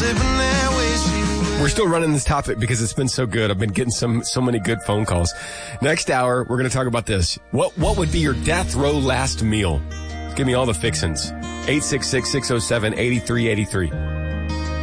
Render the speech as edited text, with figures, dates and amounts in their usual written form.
slipping there, wishing. We're still running this topic because it's been so good. I've been getting so many good phone calls. Next hour, we're going to talk about this. What would be your death row last meal? Give me all the fixins. 866-607-8383.